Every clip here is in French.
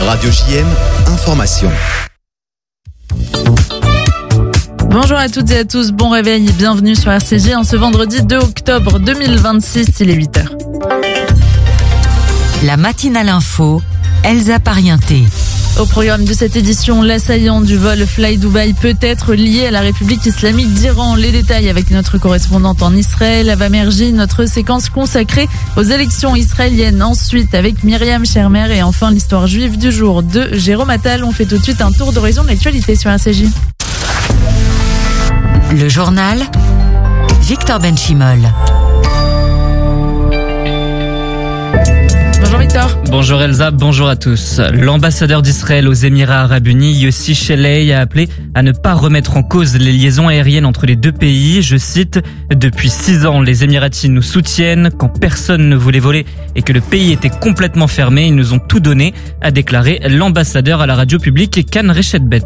Radio JM, information. Bonjour à toutes et à tous, bon réveil et bienvenue sur RCJ en ce vendredi 2 octobre 2026, il est 8h. La matinale info, Elsa Parienté. Au programme de cette édition, l'assaillant du vol Fly Dubai peut être lié à la République islamique d'Iran. Les détails avec notre correspondante en Israël, Ava Merji, notre séquence consacrée aux élections israéliennes. Ensuite, avec Myriam Schermer et enfin l'histoire juive du jour de Jérôme Attal. On fait tout de suite un tour d'horizon de l'actualité sur RCJ. Le journal, Victor Benchimol. Bonjour Victor. Bonjour Elsa, bonjour à tous. L'ambassadeur d'Israël aux Émirats Arabes Unis, Yossi Shelley, a appelé à ne pas remettre en cause les liaisons aériennes entre les deux pays. Je cite, « Depuis 6 ans, les Émiratis nous soutiennent. Quand personne ne voulait voler et que le pays était complètement fermé, ils nous ont tout donné », a déclaré l'ambassadeur à la radio publique Kan Reshetbet.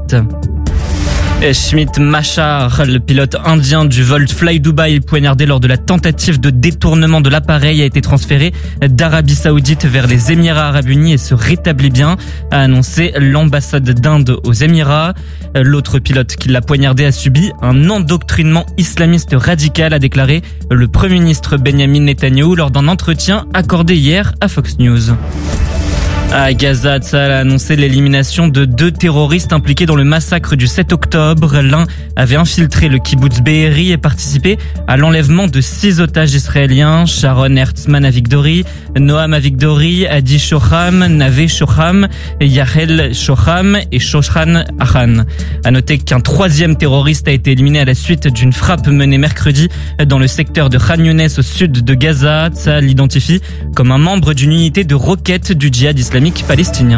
Schmidt Machar, le pilote indien du vol Fly Dubai poignardé lors de la tentative de détournement de l'appareil, a été transféré d'Arabie Saoudite vers les Émirats Arabes Unis et se rétablit bien, a annoncé l'ambassade d'Inde aux Émirats. L'autre pilote qui l'a poignardé a subi un endoctrinement islamiste radical, a déclaré le Premier ministre Benjamin Netanyahou lors d'un entretien accordé hier à Fox News. À Gaza, Tsahal a annoncé l'élimination de 2 terroristes impliqués dans le massacre du 7 octobre. L'un avait infiltré le kibbutz Be'eri et participé à l'enlèvement de 6 otages israéliens. Sharon Herzman Avigdori, Noam Avigdori, Adi Shoham, Nave Shoham, Yahel Shoham et Shoshan Achan. À noter qu'un 3e terroriste a été éliminé à la suite d'une frappe menée mercredi dans le secteur de Khan Younes au sud de Gaza. Tsahal l'identifie comme un membre d'une unité de roquettes du djihad islamique palestinien.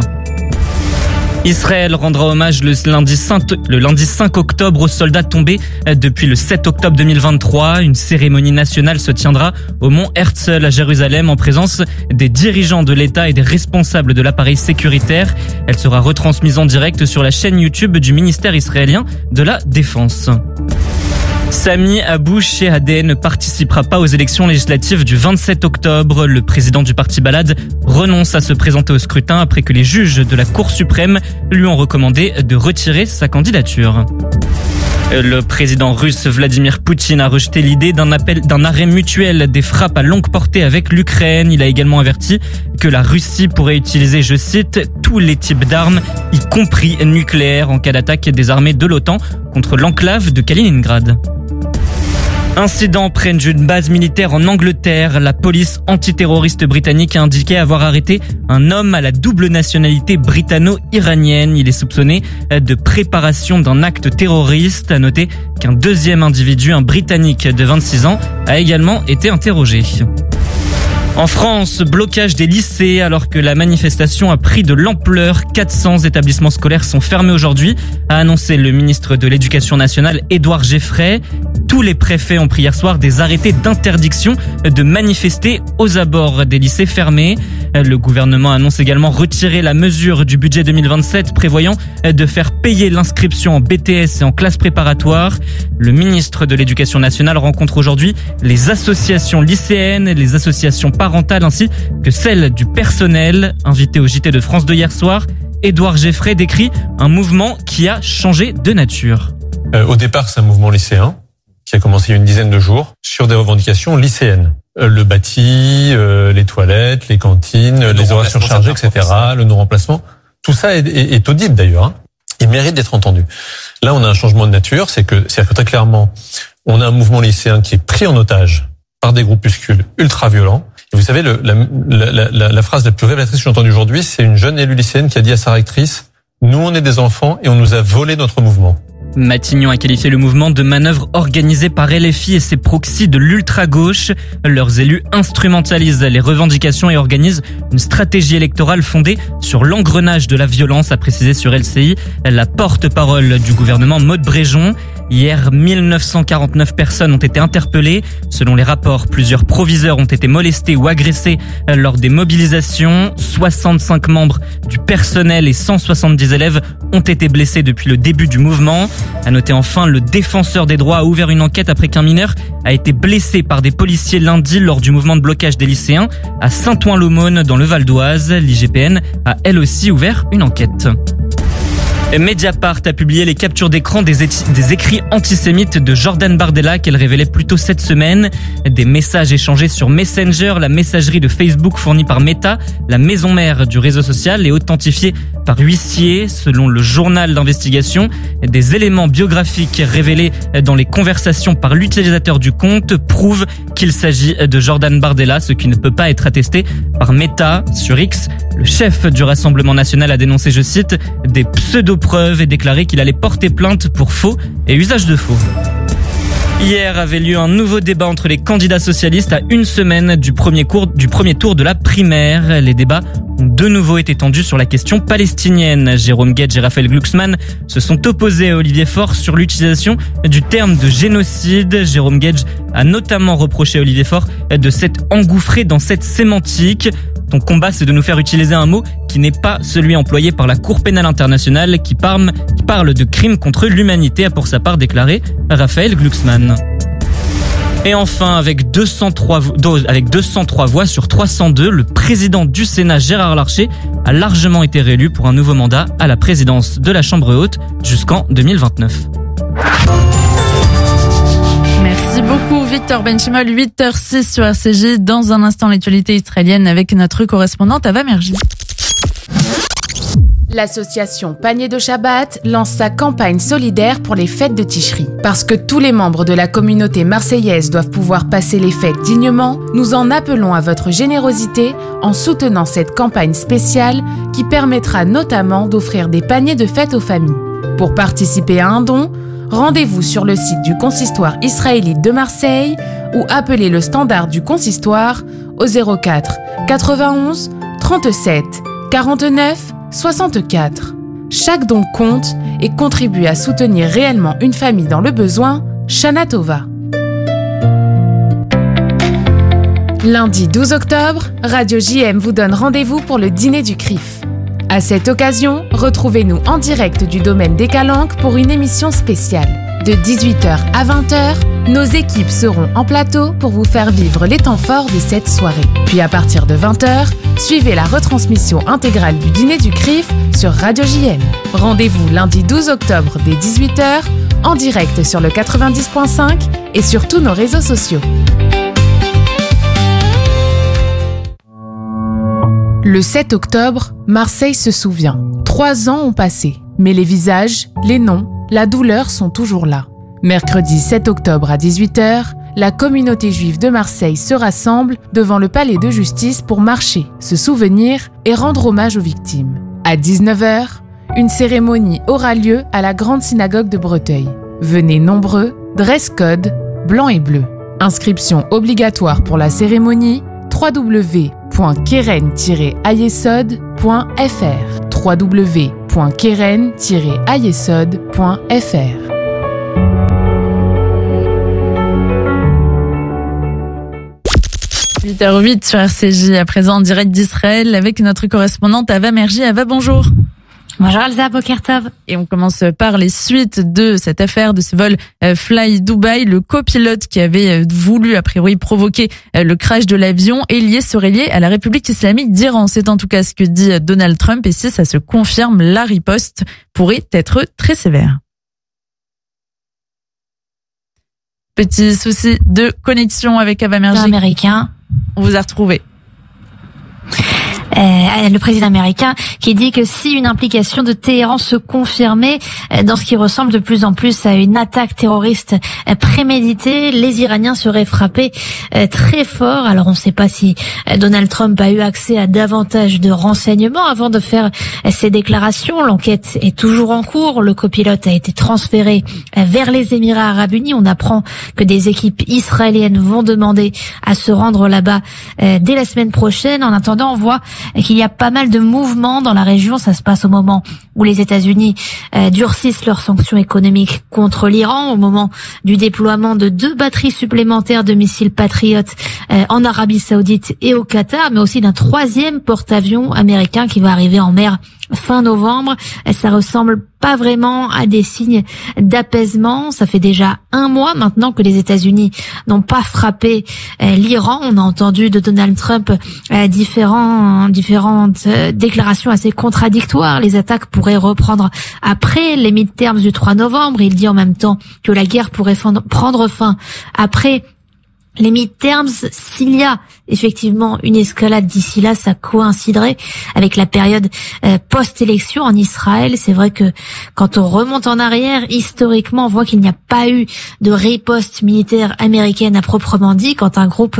Israël rendra hommage le lundi 5 octobre aux soldats tombés depuis le 7 octobre 2023. Une cérémonie nationale se tiendra au mont Herzl à Jérusalem en présence des dirigeants de l'État et des responsables de l'appareil sécuritaire. Elle sera retransmise en direct sur la chaîne YouTube du ministère israélien de la Défense. Sami Abou Shehadeh ne participera pas aux élections législatives du 27 octobre. Le président du parti Balad renonce à se présenter au scrutin après que les juges de la Cour suprême lui ont recommandé de retirer sa candidature. Le président russe Vladimir Poutine a rejeté l'idée d'un arrêt mutuel des frappes à longue portée avec l'Ukraine. Il a également averti que la Russie pourrait utiliser, je cite, tous les types d'armes, y compris nucléaires, en cas d'attaque des armées de l'OTAN contre l'enclave de Kaliningrad. Incident près d'une base militaire en Angleterre. La police antiterroriste britannique a indiqué avoir arrêté un homme à la double nationalité britanno-iranienne. Il est soupçonné de préparation d'un acte terroriste. À noter qu'un 2e individu, un Britannique de 26 ans, a également été interrogé. En France, blocage des lycées alors que la manifestation a pris de l'ampleur. 400 établissements scolaires sont fermés aujourd'hui, a annoncé le ministre de l'Éducation nationale Édouard Geoffrey. Tous les préfets ont pris hier soir des arrêtés d'interdiction de manifester aux abords des lycées fermés. Le gouvernement annonce également retirer la mesure du budget 2027 prévoyant de faire payer l'inscription en BTS et en classe préparatoire. Le ministre de l'Éducation nationale rencontre aujourd'hui les associations lycéennes, les associations parentales ainsi que celles du personnel. Invité au JT de France 2 hier soir, Édouard Geoffrey décrit un mouvement qui a changé de nature. Au départ, c'est un mouvement lycéen qui a commencé il y a une dizaine de jours sur des revendications lycéennes. Le bâti, les toilettes, les cantines, les horaires surchargés, etc., le non-remplacement. Tout ça est audible d'ailleurs. Il mérite d'être entendu. Là, on a un changement de nature, c'est-à-dire que très clairement, on a un mouvement lycéen qui est pris en otage par des groupuscules ultra-violents. Et vous savez, la phrase la plus révélatrice que j'ai entendue aujourd'hui, c'est une jeune élue lycéenne qui a dit à sa rectrice « Nous, on est des enfants et on nous a volé notre mouvement ». Matignon a qualifié le mouvement de manœuvre organisée par LFI et ses proxys de l'ultra-gauche. Leurs élus instrumentalisent les revendications et organisent une stratégie électorale fondée sur l'engrenage de la violence, a précisé sur LCI la porte-parole du gouvernement Maud Bréjon. Hier, 1949 personnes ont été interpellées. Selon les rapports, plusieurs proviseurs ont été molestés ou agressés lors des mobilisations. 65 membres du personnel et 170 élèves ont été blessés depuis le début du mouvement. À noter enfin, le défenseur des droits a ouvert une enquête après qu'un mineur a été blessé par des policiers lundi lors du mouvement de blocage des lycéens à Saint-Ouen-l'Aumône dans le Val d'Oise. L'IGPN a elle aussi ouvert une enquête. Mediapart a publié les captures d'écran des écrits antisémites de Jordan Bardella qu'elle révélait plus tôt cette semaine. Des messages échangés sur Messenger, la messagerie de Facebook fournie par Meta, la maison mère du réseau social et authentifiée par huissier. Selon le journal d'investigation, des éléments biographiques révélés dans les conversations par l'utilisateur du compte prouvent qu'il s'agit de Jordan Bardella, ce qui ne peut pas être attesté par Meta. Sur X, le chef du Rassemblement national a dénoncé, je cite, des pseudo-preuves et déclaré qu'il allait porter plainte pour faux et usage de faux. Hier avait lieu un nouveau débat entre les candidats socialistes à une semaine du premier tour de la primaire. Les débats ont de nouveau été tendus sur la question palestinienne. Jérôme Guedj et Raphaël Glucksmann se sont opposés à Olivier Faure sur l'utilisation du terme de génocide. Jérôme Guedj a notamment reproché à Olivier Faure de s'être engouffré dans cette sémantique. Ton combat, c'est de nous faire utiliser un mot qui n'est pas celui employé par la Cour pénale internationale qui parle de crimes contre l'humanité, a pour sa part déclaré Raphaël Glucksmann. Et enfin, avec 203 voix sur 302, le président du Sénat, Gérard Larcher, a largement été réélu pour un nouveau mandat à la présidence de la Chambre haute jusqu'en 2029. Merci beaucoup Victor Benchimol, 8h06 sur RCJ. Dans un instant, l'actualité israélienne avec notre correspondante Ava Merji. L'association Panier de Shabbat lance sa campagne solidaire pour les fêtes de Tishri. Parce que tous les membres de la communauté marseillaise doivent pouvoir passer les fêtes dignement, nous en appelons à votre générosité en soutenant cette campagne spéciale qui permettra notamment d'offrir des paniers de fêtes aux familles. Pour participer à un don, rendez-vous sur le site du consistoire israélite de Marseille ou appelez le standard du consistoire au 04 91 37 49 64. Chaque don compte et contribue à soutenir réellement une famille dans le besoin. Shana Tova. Lundi 12 octobre, Radio JM vous donne rendez-vous pour le dîner du CRIF. À cette occasion, retrouvez-nous en direct du domaine des Calanques pour une émission spéciale. De 18h à 20h, nos équipes seront en plateau pour vous faire vivre les temps forts de cette soirée. Puis à partir de 20h, suivez la retransmission intégrale du dîner du CRIF sur Radio JM. Rendez-vous lundi 12 octobre dès 18h, en direct sur le 90.5 et sur tous nos réseaux sociaux. Le 7 octobre, Marseille se souvient. 3 ans ont passé, mais les visages, les noms, la douleur sont toujours là. Mercredi 7 octobre à 18h, la communauté juive de Marseille se rassemble devant le palais de justice pour marcher, se souvenir et rendre hommage aux victimes. À 19h, une cérémonie aura lieu à la grande synagogue de Breteuil. Venez nombreux, dress code, blanc et bleu. Inscription obligatoire pour la cérémonie, www.keren-ayesod.fr www.keren-ayesod.fr 8h08 sur RCJ, à présent en direct d'Israël avec notre correspondante Ava Merji. Ava, bonjour. Bonjour Elsa, Boker Tov. Et on commence par les suites de cette affaire, de ce vol Fly Dubai. Le copilote qui avait voulu, a priori, provoquer le crash de l'avion serait lié à la République islamique d'Iran. C'est en tout cas ce que dit Donald Trump. Et si ça se confirme, la riposte pourrait être très sévère. Petit souci de connexion avec Ava Merji. Américain. On vous a retrouvé. Le président américain qui dit que si une implication de Téhéran se confirmait dans ce qui ressemble de plus en plus à une attaque terroriste préméditée, les Iraniens seraient frappés très fort. Alors on ne sait pas si Donald Trump a eu accès à davantage de renseignements avant de faire ces déclarations. L'enquête est toujours en cours. Le copilote a été transféré vers les Émirats Arabes Unis. On apprend que des équipes israéliennes vont demander à se rendre là-bas dès la semaine prochaine. En attendant, on voit qu'il y a pas mal de mouvements dans la région. Ça se passe au moment où les États-Unis durcissent leurs sanctions économiques contre l'Iran, au moment du déploiement de 2 batteries supplémentaires de missiles Patriot en Arabie Saoudite et au Qatar, mais aussi d'un 3e porte-avions américain qui va arriver en mer fin novembre. Ça ressemble pas vraiment à des signes d'apaisement. Ça fait déjà 1 mois maintenant que les États-Unis n'ont pas frappé l'Iran. On a entendu de Donald Trump différentes déclarations assez contradictoires. Les attaques pourraient reprendre après les midterms du 3 novembre. Il dit en même temps que la guerre pourrait prendre fin après les midterms. S'il y a effectivement une escalade d'ici là, ça coïnciderait avec la période post-élection en Israël. C'est vrai que quand on remonte en arrière, historiquement, on voit qu'il n'y a pas eu de riposte militaire américaine à proprement dit, quand un groupe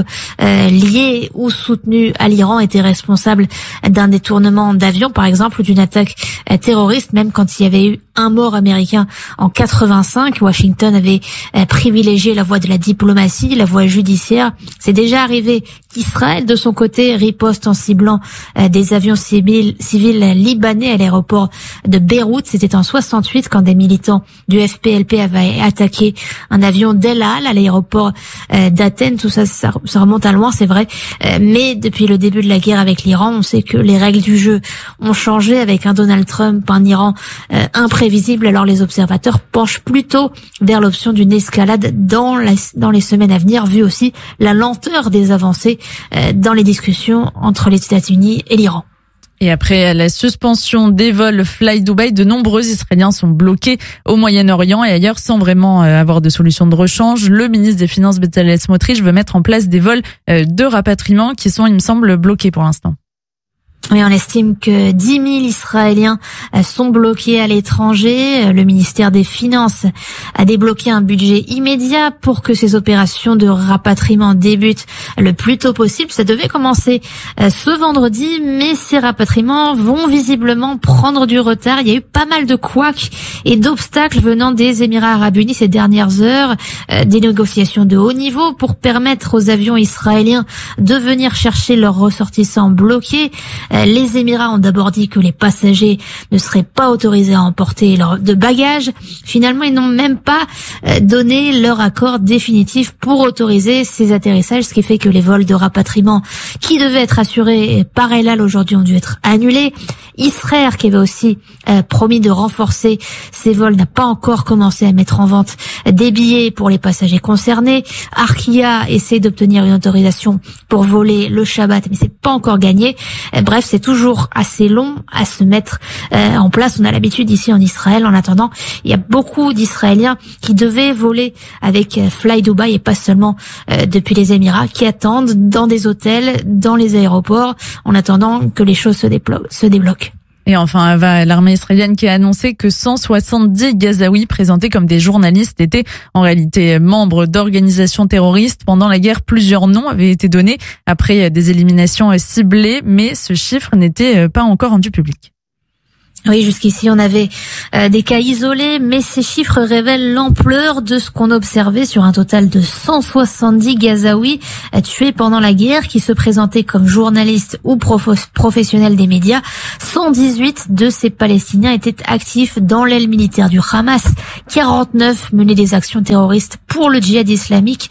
lié ou soutenu à l'Iran était responsable d'un détournement d'avion, par exemple, ou d'une attaque terroriste. Même quand il y avait eu un mort américain en 85, Washington avait privilégié la voie de la diplomatie, la voie judiciaire. C'est déjà arrivé qu'Israël, de son côté, riposte en ciblant des avions civils libanais à l'aéroport de Beyrouth. C'était en 68 quand des militants du FPLP avaient attaqué un avion d'El Al à l'aéroport d'Athènes. Tout ça remonte à loin, c'est vrai. Mais depuis le début de la guerre avec l'Iran, on sait que les règles du jeu ont changé avec un Donald Trump, un Iran imprévisible. Alors les observateurs penchent plutôt vers l'option d'une escalade dans les semaines à venir, vu aussi la lenteur des avancées dans les discussions entre les États-Unis et l'Iran. Et après la suspension des vols Fly Dubai, de nombreux Israéliens sont bloqués au Moyen-Orient et ailleurs sans vraiment avoir de solution de rechange. Le ministre des Finances Bezalel Smotrich veut mettre en place des vols de rapatriement qui sont, il me semble, bloqués pour l'instant. Oui, on estime que 10 000 Israéliens sont bloqués à l'étranger. Le ministère des Finances a débloqué un budget immédiat pour que ces opérations de rapatriement débutent le plus tôt possible. Ça devait commencer ce vendredi, mais ces rapatriements vont visiblement prendre du retard. Il y a eu pas mal de couacs et d'obstacles venant des Émirats Arabes Unis ces dernières heures. Des négociations de haut niveau pour permettre aux avions israéliens de venir chercher leurs ressortissants bloqués. Les Émirats ont d'abord dit que les passagers ne seraient pas autorisés à emporter de bagages. Finalement, ils n'ont même pas donné leur accord définitif pour autoriser ces atterrissages, ce qui fait que les vols de rapatriement qui devaient être assurés par El Al aujourd'hui ont dû être annulés. Israël, qui avait aussi promis de renforcer ses vols, n'a pas encore commencé à mettre en vente des billets pour les passagers concernés. Arkia essaie d'obtenir une autorisation pour voler le Shabbat, mais c'est pas encore gagné. Bref, c'est toujours assez long à se mettre en place. On a l'habitude ici en Israël. En attendant, il y a beaucoup d'Israéliens qui devaient voler avec Fly Dubai et pas seulement depuis les Émirats, qui attendent dans des hôtels, dans les aéroports, en attendant que les choses se débloquent. Et enfin, l'armée israélienne qui a annoncé que 170 Gazaouis présentés comme des journalistes étaient en réalité membres d'organisations terroristes. Pendant la guerre, plusieurs noms avaient été donnés après des éliminations ciblées, mais ce chiffre n'était pas encore rendu public. Oui, jusqu'ici, on avait des cas isolés, mais ces chiffres révèlent l'ampleur de ce qu'on observait sur un total de 170 Gazaouis tués pendant la guerre, qui se présentaient comme journalistes ou professionnels des médias. 118 de ces Palestiniens étaient actifs dans l'aile militaire du Hamas. 49 menaient des actions terroristes pour le djihad islamique.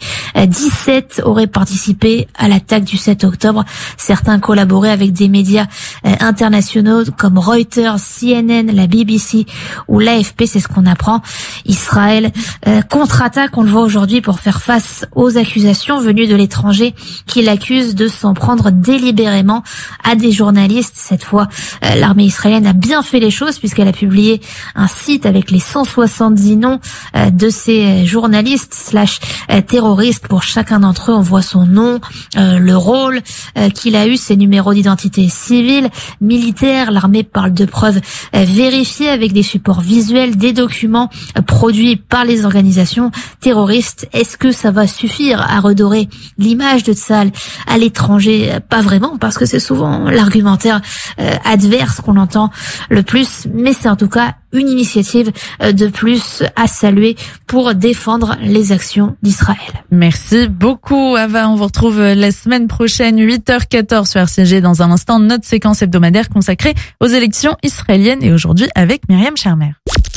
17 auraient participé à l'attaque du 7 octobre. Certains collaboraient avec des médias internationaux comme Reuters, CNN, la BBC ou l'AFP, c'est ce qu'on apprend. Israël contre-attaque, on le voit aujourd'hui, pour faire face aux accusations venues de l'étranger qui l'accusent de s'en prendre délibérément à des journalistes. Cette fois, l'armée israélienne a bien fait les choses puisqu'elle a publié un site avec les 170 noms de ces journalistes / terroristes. Pour chacun d'entre eux, on voit son nom, le rôle qu'il a eu, ses numéros d'identité civile, militaire. L'armée parle de preuves vérifiées avec des supports visuels, des documents produits par les organisations terroristes. Est-ce que ça va suffire à redorer l'image de Tsahal à l'étranger? Pas vraiment, parce que c'est souvent l'argumentaire adverse qu'on entend le plus, mais c'est en tout cas une initiative de plus à saluer pour défendre les actions d'Israël. Merci beaucoup, Ava. On vous retrouve la semaine prochaine, 8h14 sur RCG. Dans un instant, notre séquence hebdomadaire consacrée aux élections israéliennes et aujourd'hui avec Myriam Shermer.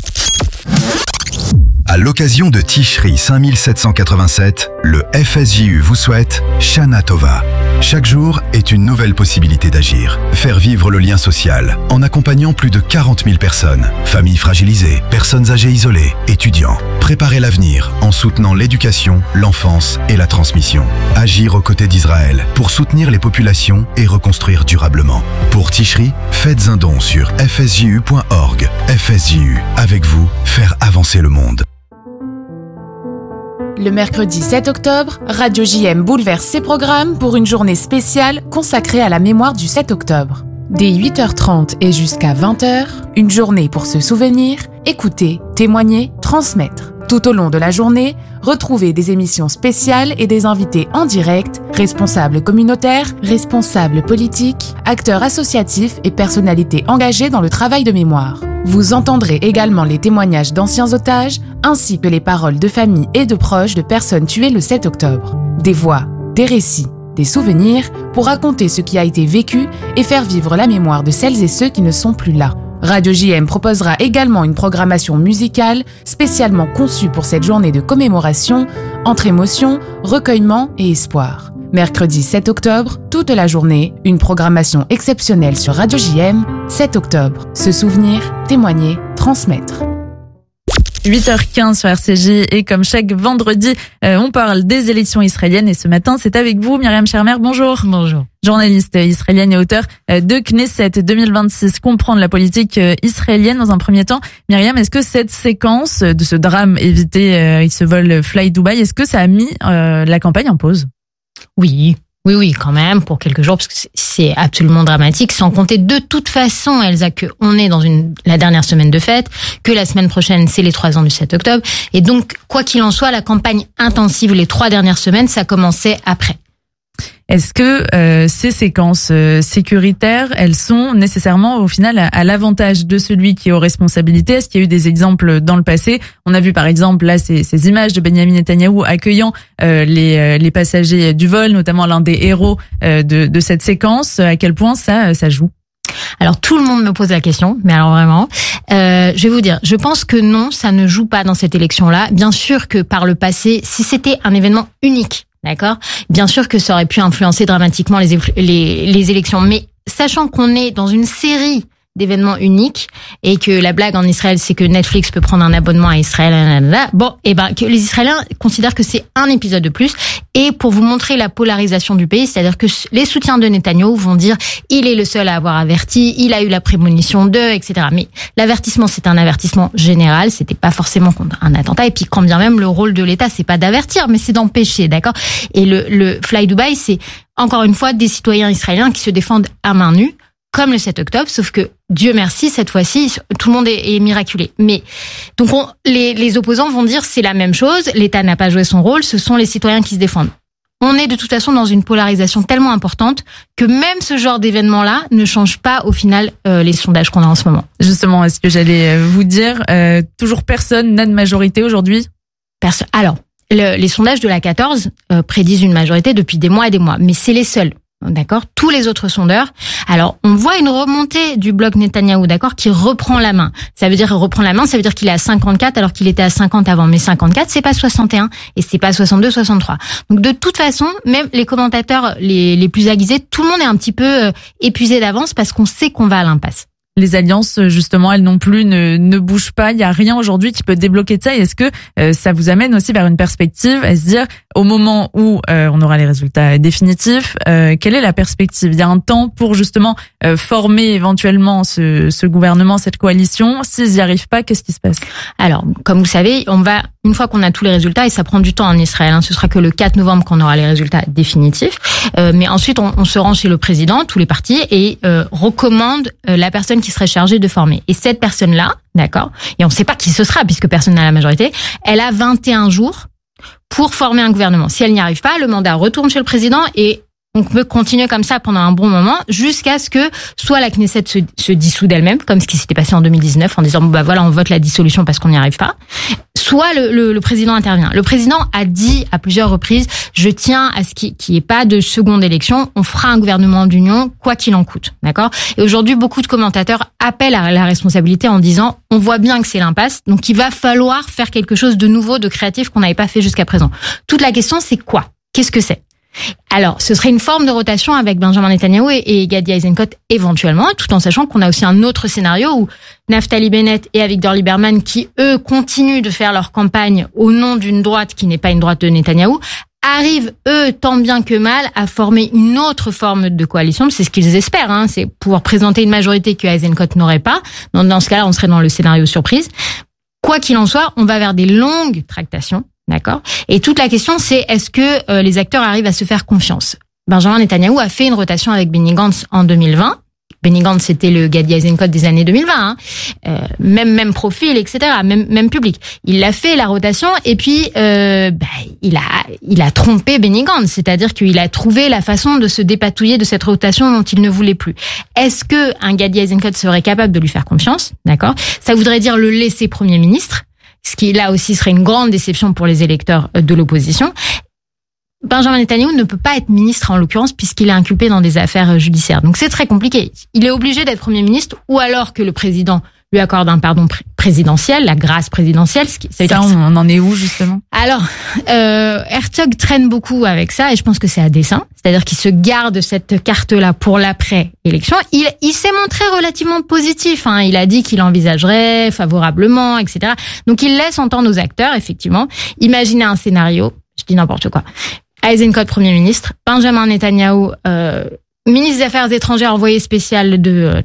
À l'occasion de Tishri 5787, le FSJU vous souhaite Shana Tova. Chaque jour est une nouvelle possibilité d'agir. Faire vivre le lien social en accompagnant plus de 40 000 personnes. Familles fragilisées, personnes âgées isolées, étudiants. Préparer l'avenir en soutenant l'éducation, l'enfance et la transmission. Agir aux côtés d'Israël pour soutenir les populations et reconstruire durablement. Pour Tishri, faites un don sur fsju.org. FSJU, avec vous, faire avancer le monde. Le mercredi 7 octobre, Radio JM bouleverse ses programmes pour une journée spéciale consacrée à la mémoire du 7 octobre. Dès 8h30 et jusqu'à 20h, une journée pour se souvenir, écouter, témoigner, transmettre. Tout au long de la journée, retrouvez des émissions spéciales et des invités en direct, responsables communautaires, responsables politiques, acteurs associatifs et personnalités engagées dans le travail de mémoire. Vous entendrez également les témoignages d'anciens otages, ainsi que les paroles de familles et de proches de personnes tuées le 7 octobre. Des voix, des récits, des souvenirs pour raconter ce qui a été vécu et faire vivre la mémoire de celles et ceux qui ne sont plus là. Radio JM proposera également une programmation musicale spécialement conçue pour cette journée de commémoration entre émotion, recueillement et espoir. Mercredi 7 octobre, toute la journée, une programmation exceptionnelle sur Radio JM. 7 octobre, se souvenir, témoigner, transmettre. 8h15 sur RCJ et comme chaque vendredi, on parle des élections israéliennes et ce matin, c'est avec vous, Myriam Shermer. Bonjour. Bonjour. Journaliste israélienne et auteur de Knesset 2026, comprendre la politique israélienne dans un premier temps. Myriam, est-ce que cette séquence de ce drame évité, il se vole Fly Dubai, est-ce que ça a mis la campagne en pause? Oui, quand même, pour quelques jours, parce que c'est absolument dramatique, sans compter de toute façon, Elsa, que on est dans la dernière semaine de fête, que la semaine prochaine, c'est les 3 ans du 7 octobre, et donc, quoi qu'il en soit, la campagne intensive, les 3 dernières semaines, ça commençait après. Est-ce que ces séquences sécuritaires, elles sont nécessairement au final à l'avantage de celui qui est aux responsabilités? Est-ce qu'il y a eu des exemples dans le passé? On a vu par exemple là ces images de Benjamin Netanyahou accueillant les passagers du vol, notamment l'un des héros de cette séquence. À quel point ça joue? Alors tout le monde me pose la question, mais alors vraiment, je vais vous dire, je pense que non, ça ne joue pas dans cette élection-là. Bien sûr que par le passé, si c'était un événement unique, d'accord, bien sûr que ça aurait pu influencer dramatiquement les élections, mais sachant qu'on est dans une série d'événements uniques et que la blague en Israël c'est que Netflix peut prendre un abonnement à Israël, que les Israéliens considèrent que c'est un épisode de plus, et pour vous montrer la polarisation du pays, c'est-à-dire que les soutiens de Netanyahou vont dire il est le seul à avoir averti, il a eu la prémonition de, etc. Mais l'avertissement, c'est un avertissement général, c'était pas forcément contre un attentat, et puis quand bien même le rôle de l'État c'est pas d'avertir mais c'est d'empêcher, d'accord. Et le Fly Dubai, c'est encore une fois des citoyens israéliens qui se défendent à main nue comme le 7 octobre, sauf que Dieu merci, cette fois-ci, tout le monde est miraculé. Mais donc les opposants vont dire c'est la même chose, l'État n'a pas joué son rôle, ce sont les citoyens qui se défendent. On est de toute façon dans une polarisation tellement importante que même ce genre d'événement-là ne change pas au final les sondages qu'on a en ce moment. Justement, est-ce que j'allais vous dire, toujours personne n'a de majorité aujourd'hui? Alors, les sondages de la 14 prédisent une majorité depuis des mois et des mois, mais c'est les seuls. D'accord, tous les autres sondeurs. Alors, on voit une remontée du bloc Netanyahou, d'accord, qui reprend la main. Ça veut dire qu'il est à 54 alors qu'il était à 50 avant. Mais 54, c'est pas 61 et c'est pas 62, 63. Donc, de toute façon, même les commentateurs les plus aiguisés, tout le monde est un petit peu épuisé d'avance parce qu'on sait qu'on va à l'impasse. Les alliances, justement, elles non plus ne bougent pas. Il y a rien aujourd'hui qui peut débloquer de ça. Et est-ce que ça vous amène aussi vers une perspective à se dire, au moment où on aura les résultats définitifs, quelle est la perspective? Il y a un temps pour justement former éventuellement ce gouvernement, cette coalition. S'ils n'y arrivent pas, qu'est-ce qui se passe? Alors, comme vous savez, une fois qu'on a tous les résultats, et ça prend du temps en Israël, ce sera que le 4 novembre qu'on aura les résultats définitifs. Mais ensuite, on se rend chez le président, tous les partis, et recommande la personne qui serait chargée de former. Et cette personne-là, d'accord, et on ne sait pas qui ce sera puisque personne n'a la majorité, elle a 21 jours pour former un gouvernement. Si elle n'y arrive pas, le mandat retourne chez le président et On peut continuer comme ça pendant un bon moment jusqu'à ce que soit la Knesset se dissout d'elle-même, comme ce qui s'était passé en 2019 en disant voilà, on vote la dissolution parce qu'on n'y arrive pas. Soit le président intervient. Le président a dit à plusieurs reprises, je tiens à ce qu'il n'y ait pas de seconde élection, on fera un gouvernement d'union quoi qu'il en coûte, d'accord ? Et aujourd'hui, beaucoup de commentateurs appellent à la responsabilité en disant, on voit bien que c'est l'impasse, donc il va falloir faire quelque chose de nouveau, de créatif qu'on n'avait pas fait jusqu'à présent. Toute la question, c'est quoi ? Qu'est-ce que c'est ? Alors, ce serait une forme de rotation avec Benjamin Netanyahou et Gadi Eisenkot éventuellement, tout en sachant qu'on a aussi un autre scénario où Naftali Bennett et Avigdor Lieberman, qui eux continuent de faire leur campagne au nom d'une droite qui n'est pas une droite de Netanyahou, arrivent eux tant bien que mal à former une autre forme de coalition. C'est ce qu'ils espèrent, c'est pouvoir présenter une majorité que Eisenkot n'aurait pas. Dans ce cas-là, on serait dans le scénario surprise. Quoi qu'il en soit, on va vers des longues tractations. D'accord. Et toute la question, c'est est-ce que les acteurs arrivent à se faire confiance ? Benjamin Netanyahou a fait une rotation avec Benny Gantz en 2020. Benny Gantz, c'était le Gadi Eisenkot des années 2020. Même profil, etc. Même public. Il a fait la rotation et puis il a trompé Benny Gantz, c'est-à-dire qu'il a trouvé la façon de se dépatouiller de cette rotation dont il ne voulait plus. Est-ce que un Gadi Eisenkot serait capable de lui faire confiance ? D'accord. Ça voudrait dire le laisser Premier ministre. Ce qui, là aussi, serait une grande déception pour les électeurs de l'opposition. Benjamin Netanyahou ne peut pas être ministre, en l'occurrence, puisqu'il est inculpé dans des affaires judiciaires. Donc, c'est très compliqué. Il est obligé d'être Premier ministre, ou alors que le président lui accorde un pardon présidentiel, la grâce présidentielle. On en est où, justement ? Alors, Herzog traîne beaucoup avec ça, et je pense que c'est à dessein. C'est-à-dire qu'il se garde cette carte-là pour l'après-élection. Il s'est montré relativement positif. Il a dit qu'il envisagerait favorablement, etc. Donc, il laisse entendre aux acteurs, effectivement, imaginer un scénario, je dis n'importe quoi. Eisenkot, Premier ministre, Benjamin Netanyahou, ministre des Affaires étrangères, envoyé spécial de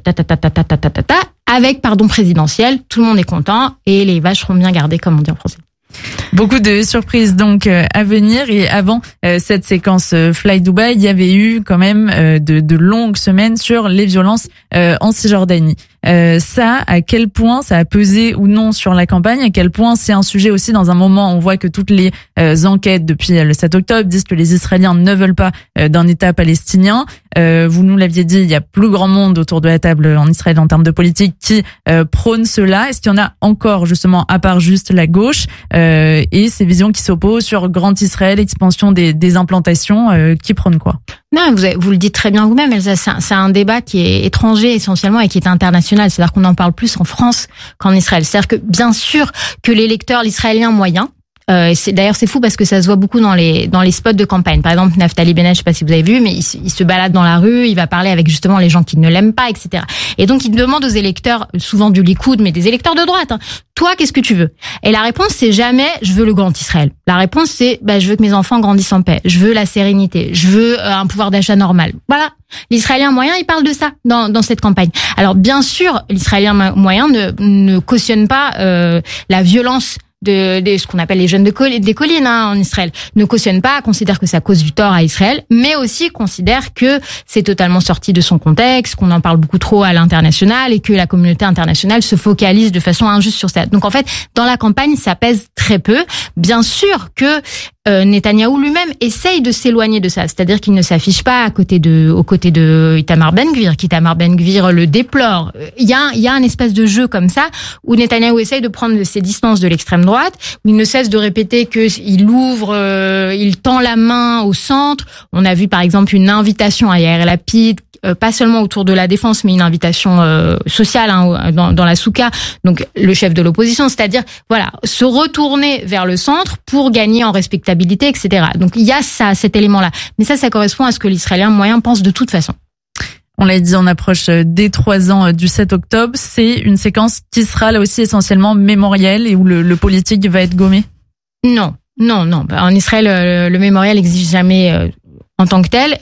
avec pardon présidentiel, tout le monde est content et les vaches seront bien gardées, comme on dit en français. Beaucoup de surprises donc à venir, et avant cette séquence Fly Dubai, il y avait eu quand même de longues semaines sur les violences en Cisjordanie. Ça, à quel point ça a pesé ou non sur la campagne, à quel point c'est un sujet aussi dans un moment où on voit que toutes les enquêtes depuis le 7 octobre disent que les Israéliens ne veulent pas d'un État palestinien. Vous nous l'aviez dit, il y a plus grand monde autour de la table en Israël en termes de politique qui prône cela. Est-ce qu'il y en a encore, justement, à part juste la gauche et ces visions qui s'opposent sur Grand Israël, expansion des implantations, qui prônent quoi ? Non, vous le dites très bien vous-même, Elsa, c'est un débat qui est étranger essentiellement et qui est international. C'est-à-dire qu'on en parle plus en France qu'en Israël. C'est-à-dire que bien sûr que l'électeur, l'israélien moyen, d'ailleurs c'est fou parce que ça se voit beaucoup dans les spots de campagne. Par exemple, Naftali Bennett, je sais pas si vous avez vu, mais il se balade dans la rue, il va parler avec justement les gens qui ne l'aiment pas, etc. Et donc il demande aux électeurs, souvent du Likoud, mais des électeurs de droite, toi, qu'est-ce que tu veux ? Et la réponse, c'est jamais je veux le grand Israël. La réponse, c'est je veux que mes enfants grandissent en paix, je veux la sérénité, je veux un pouvoir d'achat normal. Voilà. L'Israélien moyen, il parle de ça dans cette campagne. Alors bien sûr, l'Israélien moyen ne cautionne pas la violence de ce qu'on appelle les jeunes des collines en Israël, ne cautionne pas, considère que ça cause du tort à Israël, mais aussi considère que c'est totalement sorti de son contexte, qu'on en parle beaucoup trop à l'international et que la communauté internationale se focalise de façon injuste sur ça. Donc en fait, dans la campagne, ça pèse très peu. Bien sûr que Netanyahou lui-même essaye de s'éloigner de ça, c'est-à-dire qu'il ne s'affiche pas aux côtés de Itamar Ben-Gvir, qu'Itamar Ben-Gvir le déplore. Il y a un espèce de jeu comme ça où Netanyahou essaye de prendre ses distances de l'extrême droite, où il ne cesse de répéter qu'il il tend la main au centre. On a vu par exemple une invitation à Yair Lapid, pas seulement autour de la défense, mais une invitation sociale dans la souka, donc le chef de l'opposition, c'est-à-dire voilà, se retourner vers le centre pour gagner en respectabilité, etc. Donc il y a cet élément-là. Mais ça correspond à ce que l'Israélien moyen pense de toute façon. On l'a dit, on approche des 3 ans du 7 octobre. C'est une séquence qui sera là aussi essentiellement mémorielle et où le politique va être gommé ? Non. En Israël, le mémorial n'existe jamais en tant que tel.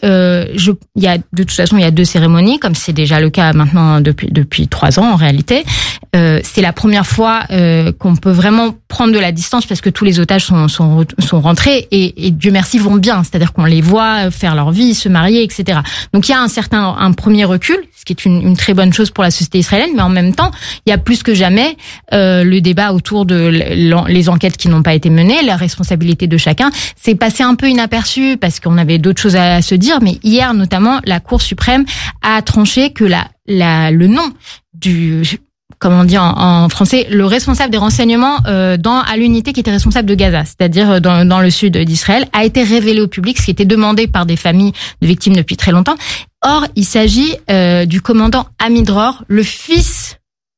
De toute façon, il y a 2 cérémonies, comme c'est déjà le cas maintenant depuis 3 ans en réalité. C'est la première fois qu'on peut vraiment prendre de la distance parce que tous les otages sont rentrés et Dieu merci vont bien, c'est-à-dire qu'on les voit faire leur vie, se marier, etc. Donc il y a un premier recul, ce qui est une très bonne chose pour la société israélienne, mais en même temps, il y a plus que jamais le débat autour de les enquêtes qui n'ont pas été menées, la responsabilité de chacun. C'est passé un peu inaperçu parce qu'on avait d'autres choses à se dire, mais hier notamment, la Cour suprême a tranché que le nom du, comme on dit en français, le responsable des renseignements à l'unité qui était responsable de Gaza, c'est-à-dire dans le sud d'Israël, a été révélé au public, ce qui était demandé par des familles de victimes depuis très longtemps. Or, il s'agit du commandant Amidror, le fils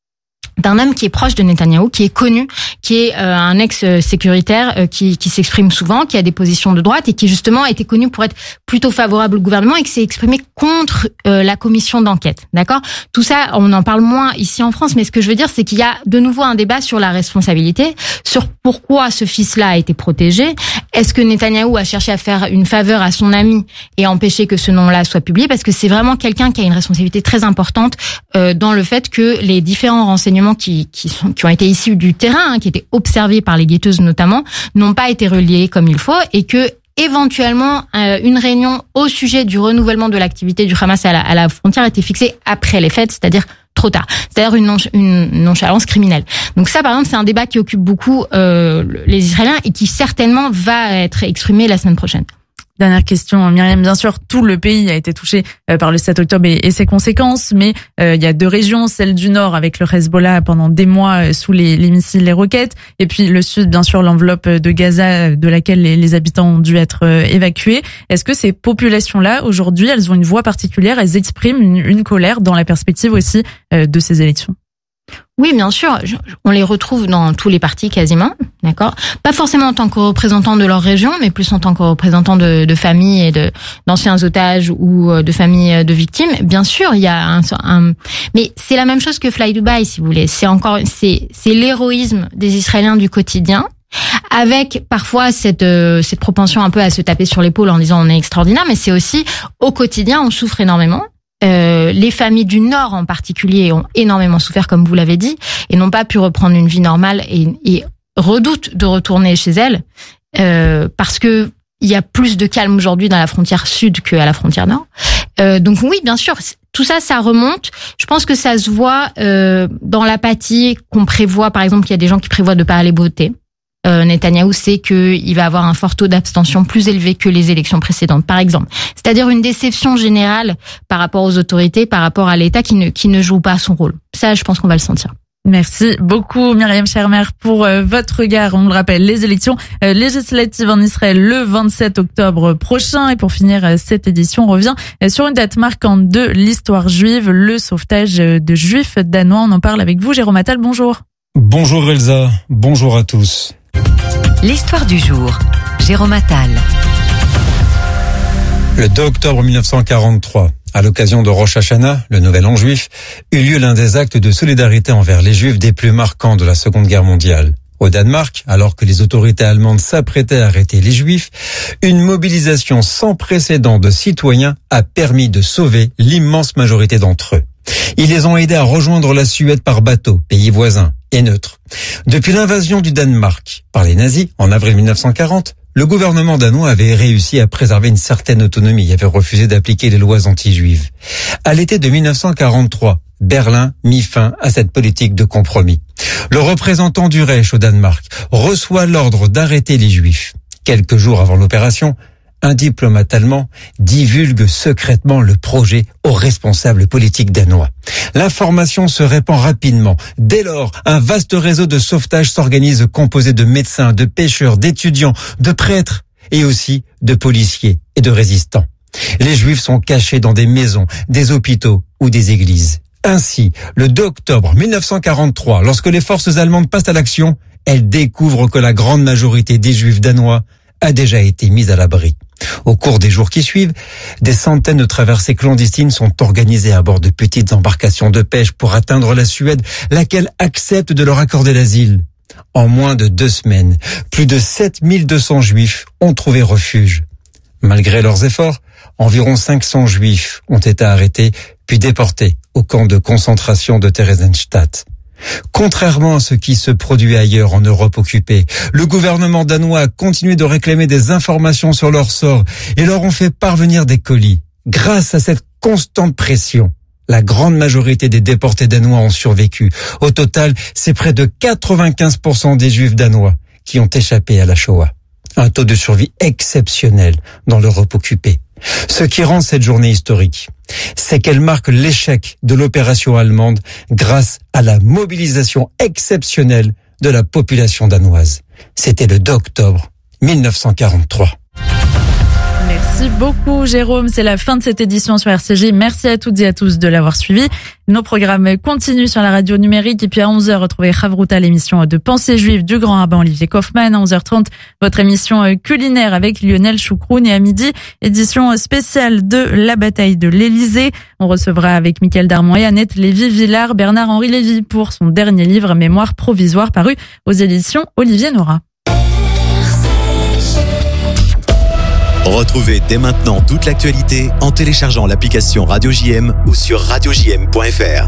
d'un homme qui est proche de Netanyahou, qui est connu, qui est un ex-sécuritaire qui s'exprime souvent, qui a des positions de droite et qui justement a été connu pour être plutôt favorable au gouvernement et qui s'est exprimé contre la commission d'enquête. D'accord ? Tout ça, on en parle moins ici en France, mais ce que je veux dire, c'est qu'il y a de nouveau un débat sur la responsabilité, sur pourquoi ce fils-là a été protégé. Est-ce que Netanyahou a cherché à faire une faveur à son ami et empêcher que ce nom-là soit publié ? Parce que c'est vraiment quelqu'un qui a une responsabilité très importante dans le fait que les différents renseignements qui ont été issus du terrain, qui étaient observés par les guetteuses notamment, n'ont pas été reliés comme il faut et que éventuellement une réunion au sujet du renouvellement de l'activité du Hamas à la frontière a été fixée après les fêtes, c'est-à-dire trop tard, c'est-à-dire une nonchalance criminelle. Donc ça, par exemple, c'est un débat qui occupe beaucoup les Israéliens et qui certainement va être exprimé la semaine prochaine. Dernière question, Myriam. Bien sûr, tout le pays a été touché par le 7 octobre et ses conséquences, mais il y a deux régions, celle du nord avec le Hezbollah pendant des mois sous les missiles, les roquettes, et puis le sud, bien sûr, l'enveloppe de Gaza de laquelle les habitants ont dû être évacués. Est-ce que ces populations-là, aujourd'hui, elles ont une voix particulière, elles expriment une colère dans la perspective aussi de ces élections ? Oui, bien sûr. On les retrouve dans tous les partis quasiment, d'accord. Pas forcément en tant que représentants de leur région, mais plus en tant que représentants de familles et d'anciens otages ou de familles de victimes. Bien sûr, il y a mais c'est la même chose que Fly Dubai, si vous voulez. C'est l'héroïsme des Israéliens du quotidien, avec parfois cette propension un peu à se taper sur l'épaule en disant on est extraordinaire, mais c'est aussi au quotidien on souffre énormément. Les familles du Nord en particulier ont énormément souffert, comme vous l'avez dit, et n'ont pas pu reprendre une vie normale et redoutent de retourner chez elles parce que il y a plus de calme aujourd'hui dans la frontière sud qu'à la frontière nord. Donc oui, bien sûr, tout ça, ça remonte. Je pense que ça se voit dans l'apathie qu'on prévoit. Par exemple, il y a des gens qui prévoient de pas aller voter. Netanyahou sait qu'il va avoir un fort taux d'abstention plus élevé que les élections précédentes, par exemple. C'est-à-dire une déception générale par rapport aux autorités, par rapport à l'État qui ne joue pas son rôle. Ça, je pense qu'on va le sentir. Merci beaucoup Myriam Shermer pour votre regard. On le rappelle, les élections législatives en Israël le 27 octobre prochain. Et pour finir cette édition, on revient sur une date marquante de l'histoire juive, le sauvetage de juifs danois. On en parle avec vous, Jérôme Attal. Bonjour. Bonjour Elsa, bonjour à tous. L'histoire du jour, Jérôme Attal. Le 2 octobre 1943, à l'occasion de Rosh Hashanah, le Nouvel An juif, eut lieu l'un des actes de solidarité envers les Juifs des plus marquants de la Seconde Guerre mondiale. Au Danemark, alors que les autorités allemandes s'apprêtaient à arrêter les Juifs, une mobilisation sans précédent de citoyens a permis de sauver l'immense majorité d'entre eux. Ils les ont aidés à rejoindre la Suède par bateau, pays voisin et neutre. Depuis l'invasion du Danemark par les nazis en avril 1940, le gouvernement danois avait réussi à préserver une certaine autonomie et avait refusé d'appliquer les lois anti-juives. À l'été de 1943, Berlin mit fin à cette politique de compromis. Le représentant du Reich au Danemark reçoit l'ordre d'arrêter les Juifs. Quelques jours avant l'opération, un diplomate allemand divulgue secrètement le projet aux responsables politiques danois. L'information se répand rapidement. Dès lors, un vaste réseau de sauvetage s'organise composé de médecins, de pêcheurs, d'étudiants, de prêtres et aussi de policiers et de résistants. Les Juifs sont cachés dans des maisons, des hôpitaux ou des églises. Ainsi, le 2 octobre 1943, lorsque les forces allemandes passent à l'action, elles découvrent que la grande majorité des Juifs danois a déjà été mise à l'abri. Au cours des jours qui suivent, des centaines de traversées clandestines sont organisées à bord de petites embarcations de pêche pour atteindre la Suède, laquelle accepte de leur accorder l'asile. En moins de 2 semaines, plus de 7200 Juifs ont trouvé refuge. Malgré leurs efforts, environ 500 Juifs ont été arrêtés puis déportés au camp de concentration de Theresienstadt. Contrairement à ce qui se produit ailleurs en Europe occupée, le gouvernement danois a continué de réclamer des informations sur leur sort et leur ont fait parvenir des colis. Grâce à cette constante pression, la grande majorité des déportés danois ont survécu. Au total, c'est près de 95% des Juifs danois qui ont échappé à la Shoah. Un taux de survie exceptionnel dans l'Europe occupée. Ce qui rend cette journée historique, c'est qu'elle marque l'échec de l'opération allemande grâce à la mobilisation exceptionnelle de la population danoise. C'était le 2 octobre 1943. Merci beaucoup Jérôme, c'est la fin de cette édition sur RCJ. Merci à toutes et à tous de l'avoir suivi. Nos programmes continuent sur la radio numérique et puis à 11h, retrouvez Chavruta, l'émission de Pensée juive du grand rabbin Olivier Kaufmann. À 11h30, votre émission culinaire avec Lionel Choucroune et à midi, édition spéciale de la bataille de l'Élysée. On recevra avec Mickaël Darmon et Annette Lévy-Villard Bernard-Henri Lévy pour son dernier livre Mémoire provisoire paru aux éditions Olivier Nora. Retrouvez dès maintenant toute l'actualité en téléchargeant l'application Radio JM ou sur radiojm.fr.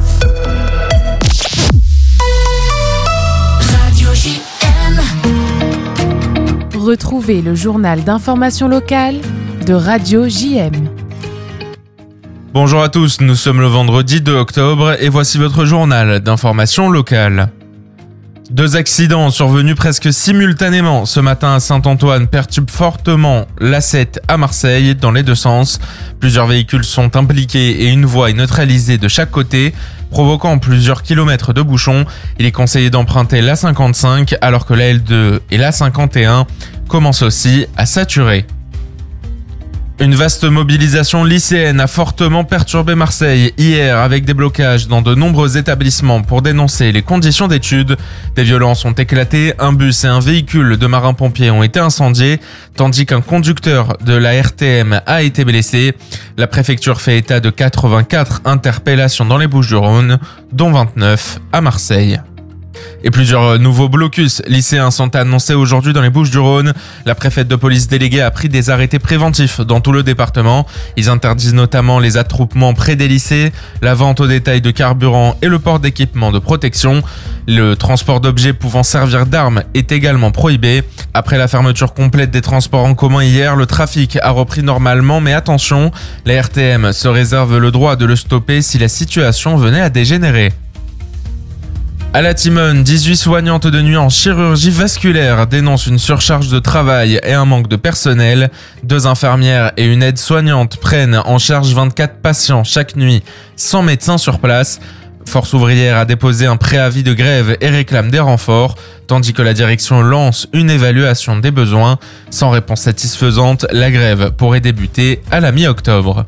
Radio JM. Retrouvez le journal d'information locale de Radio JM. Bonjour à tous, nous sommes le vendredi 2 octobre et voici votre journal d'information locale. 2 accidents survenus presque simultanément ce matin à Saint-Antoine perturbent fortement l'A7 à Marseille dans les deux sens. Plusieurs véhicules sont impliqués et une voie est neutralisée de chaque côté, provoquant plusieurs kilomètres de bouchons. Il est conseillé d'emprunter l'A55 alors que la L2 et l'A51 commencent aussi à saturer. Une vaste mobilisation lycéenne a fortement perturbé Marseille hier avec des blocages dans de nombreux établissements pour dénoncer les conditions d'études. Des violences ont éclaté, un bus et un véhicule de marins-pompiers ont été incendiés, tandis qu'un conducteur de la RTM a été blessé. La préfecture fait état de 84 interpellations dans les Bouches-du-Rhône, dont 29 à Marseille. Et plusieurs nouveaux blocus lycéens sont annoncés aujourd'hui dans les Bouches-du-Rhône. La préfète de police déléguée a pris des arrêtés préventifs dans tout le département. Ils interdisent notamment les attroupements près des lycées, la vente au détail de carburant et le port d'équipements de protection. Le transport d'objets pouvant servir d'armes est également prohibé. Après la fermeture complète des transports en commun hier, le trafic a repris normalement, mais attention, la RTM se réserve le droit de le stopper si la situation venait à dégénérer. À la Timone, 18 soignantes de nuit en chirurgie vasculaire dénoncent une surcharge de travail et un manque de personnel. 2 infirmières et une aide-soignante prennent en charge 24 patients chaque nuit, sans médecin sur place. Force ouvrière a déposé un préavis de grève et réclame des renforts, tandis que la direction lance une évaluation des besoins. Sans réponse satisfaisante, la grève pourrait débuter à la mi-octobre.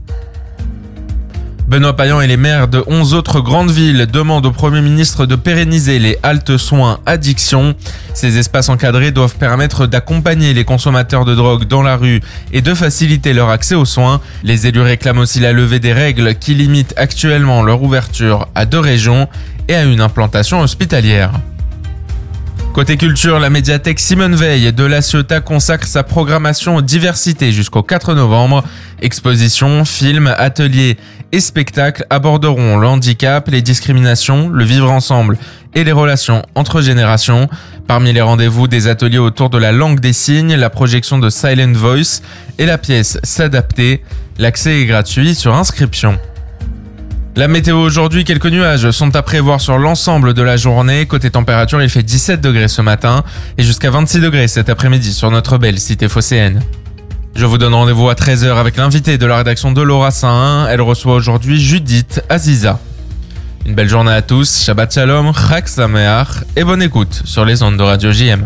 Benoît Payan et les maires de 11 autres grandes villes demandent au Premier ministre de pérenniser les haltes soins addiction. Ces espaces encadrés doivent permettre d'accompagner les consommateurs de drogue dans la rue et de faciliter leur accès aux soins. Les élus réclament aussi la levée des règles qui limitent actuellement leur ouverture à 2 régions et à une implantation hospitalière. Côté culture, la médiathèque Simone Veil de La Ciotat consacre sa programmation aux diversités jusqu'au 4 novembre. Expositions, films, ateliers et spectacles aborderont le handicap, les discriminations, le vivre ensemble et les relations entre générations. Parmi les rendez-vous, des ateliers autour de la langue des signes, la projection de Silent Voice et la pièce S'adapter. L'accès est gratuit sur inscription. La météo aujourd'hui, quelques nuages sont à prévoir sur l'ensemble de la journée. Côté température, il fait 17 degrés ce matin et jusqu'à 26 degrés cet après-midi sur notre belle cité phocéenne. Je vous donne rendez-vous à 13h avec l'invité de la rédaction de Laura Saint. Elle reçoit aujourd'hui Judith Aziza. Une belle journée à tous, Shabbat Shalom, Chag Sameach et bonne écoute sur les ondes de Radio JM.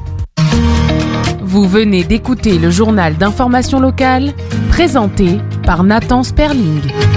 Vous venez d'écouter le journal d'information locale présenté par Nathan Sperling.